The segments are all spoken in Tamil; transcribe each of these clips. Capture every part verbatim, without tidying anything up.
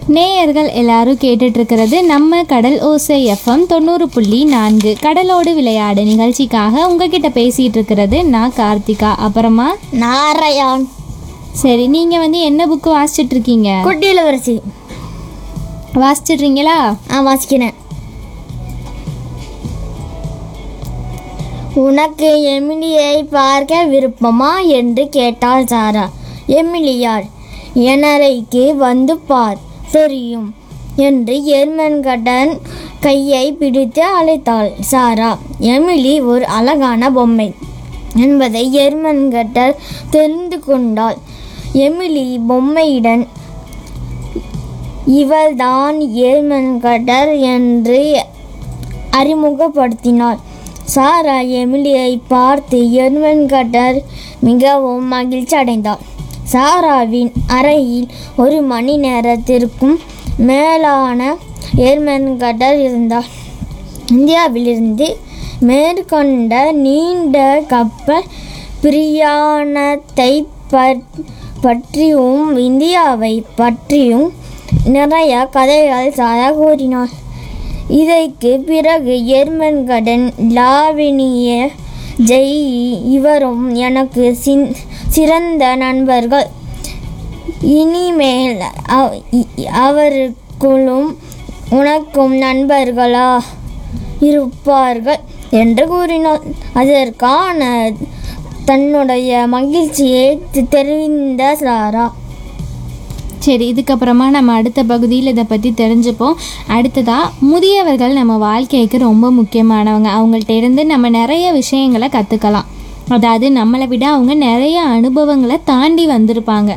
நேயர்கள் எல்லாரும் கேட்டுட்டு இருக்கிறது நம்ம கடல் ஓசை எஃப்எம் தொண்ணூறு புள்ளி நான்கு கடலோடு விளையாடு நிகழ்ச்சிக்காக உங்ககிட்ட பேசிட்டு இருக்கிறது நான் கார்த்திகா, அப்புறமா நாராயண். சரி, நீங்க வந்து என்ன புக்கு வாசிச்சுட்டு இருக்கீங்க? குட்டி இளவரசி வாசிச்சிட்றீங்களா? ஆ, வாசிக்கிறேன். உனக்கு எமிலியை பார்க்க விருப்பமா என்று கேட்டாள் சாரா. எமிலியார்? எனரைக்கு வந்து பார், தெரியும் என்று எர்மன்கடன் கையை பிடித்து அழைத்தாள் சாரா. எமிலி ஒரு அழகான பொம்மை என்பதை எர்மன்கட்டர் தெரிந்து கொண்டாள். எமிலி பொம்மையுடன் இவள்தான் எர்மன்கட்டர் என்று அறிமுகப்படுத்தினாள். சாரா எமிலியை பார்த்து எர்மன்கட்டர் மிகவும் மகிழ்ச்சி அடைந்தாள். சாராவின் அறையில் ஒரு மணி நேரத்திற்கும் மேலான எர்மன்கட்டர் இருந்தார். இந்தியாவிலிருந்து மேற்கொண்ட நீண்ட கப்பல் பிரயாணத்தை பற்றியும் இந்தியாவை பற்றியும் நிறைய கதைகள் சாரா கூறினார். இதற்கு பிறகு எர்மன்கடன் லாவினிய ஜெய் இவரும் எனக்கு சிறந்த நண்பர்கள், இனிமேல் அவருக்குள்ளும் உனக்கும் நண்பர்களா இருப்பார்கள் என்று கூறினார். அதற்கான தன்னுடைய மகிழ்ச்சியை தெரிந்த சாரா. சரி, இதுக்கப்புறமா நம்ம அடுத்த பகுதியில் இதை பற்றி தெரிஞ்சுப்போம். அடுத்ததாக, முதியவர்கள் நம்ம வாழ்க்கைக்கு ரொம்ப முக்கியமானவங்க. அவங்கள்ட்ட இருந்து நம்ம நிறைய விஷயங்களை கற்றுக்கலாம். அதாவது நம்மளை விட அவங்க நிறைய அனுபவங்களை தாண்டி வந்திருப்பாங்க.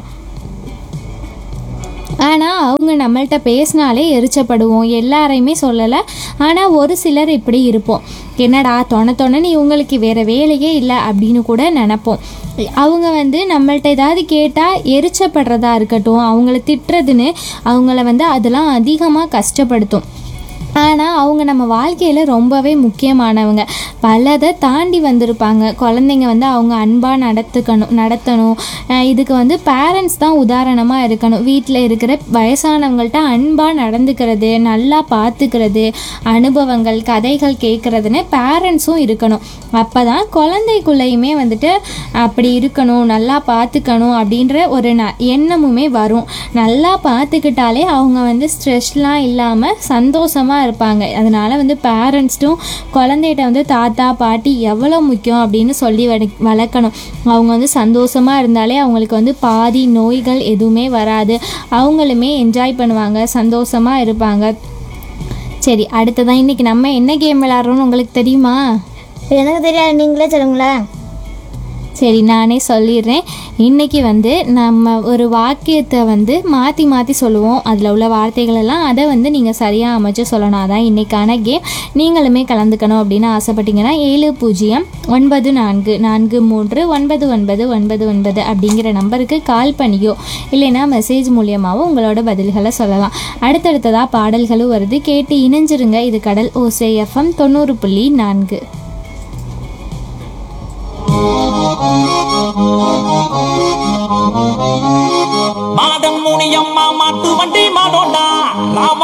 ஆனால் அவங்க நம்மள்கிட்ட பேசினாலே எரிச்சப்படுவோம். எல்லாரையுமே சொல்லலை, ஆனால் ஒரு சிலர் இப்படி இருப்போம். என்னடா தொண தொணன்னு இவங்களுக்கு வேறு வேலையே இல்லை அப்படின்னு கூட நினப்போம். அவங்க வந்து நம்மள்ட்ட ஏதாவது கேட்டால் எரிச்சப்படுறதா இருக்கட்டும், அவங்கள திட்டுறதுன்னு அவங்கள வந்து அதெல்லாம் அதிகமாக கஷ்டப்படுத்தும். ஆனால் அவங்க நம்ம வாழ்க்கையில் ரொம்பவே முக்கியமானவங்க. பலதை தாண்டி வந்திருப்பாங்க. குழந்தைங்க வந்து அவங்க அன்பாக நடத்துக்கணும் நடத்தணும் இதுக்கு வந்து பேரண்ட்ஸ் தான் உதாரணமாக இருக்கணும். வீட்டில் இருக்கிற வயசானவங்கள்ட்ட அன்பாக நடந்துக்கிறது, நல்லா பார்த்துக்கிறது, அனுபவங்கள் கதைகள் கேட்குறதுன்னு பேரண்ட்ஸும் இருக்கணும். அப்போ தான் குழந்தைக்குள்ளேயுமே வந்துட்டு அப்படி இருக்கணும், நல்லா பார்த்துக்கணும் அப்படின்ற ஒரு ந எண்ணமுமே வரும். நல்லா பார்த்துக்கிட்டாலே அவங்க வந்து ஸ்ட்ரெஸ்லாம் இல்லாமல் சந்தோஷமாக இருப்பாங்க. அதனால வந்து பேரண்ட்ஸ்டும் குழந்தைகிட்ட வந்து தாத்தா பாட்டி எவ்வளோ முக்கியம் அப்படின்னு சொல்லி வளர்க்கணும். அவங்க வந்து சந்தோஷமாக இருந்தாலே அவங்களுக்கு வந்து பாதி நோய்கள் எதுவுமே வராது. அவங்களுமே என்ஜாய் பண்ணுவாங்க, சந்தோஷமாக இருப்பாங்க. சரி, அடுத்ததான் இன்றைக்கி நம்ம என்ன கேம் விளாட்றோன்னு உங்களுக்கு தெரியுமா? எனக்கு தெரியாது, நீங்களே சொல்லுங்களேன். சரி, நானே சொல்லிடுறேன். இன்றைக்கி வந்து நம்ம ஒரு வாக்கியத்தை வந்து மாற்றி மாற்றி சொல்லுவோம். அதில் உள்ள வார்த்தைகளெல்லாம் அதை வந்து நீங்கள் சரியாக அமைச்சு சொல்லணும். அதான் இன்றைக்கான கேம். நீங்களுமே கலந்துக்கணும் அப்படின்னு ஆசைப்பட்டீங்கன்னா ஏழு பூஜ்ஜியம் ஒன்பது நான்கு நான்கு மூன்று ஒன்பது ஒன்பது ஒன்பது ஒன்பது அப்படிங்கிற நம்பருக்கு கால் பண்ணியோ இல்லைன்னா மெசேஜ் மூலியமாகவோ உங்களோட பதில்களை சொல்லலாம். அடுத்தடுத்ததாக பாடல்களும் வருது, கேட்டு இணைஞ்சிருங்க. இது கடல் ஓசை எஃப்எம் தொண்ணூறு புள்ளி நான்கு. மாதம் முனியம்மா மாட்டு வண்டி மாடோண்டா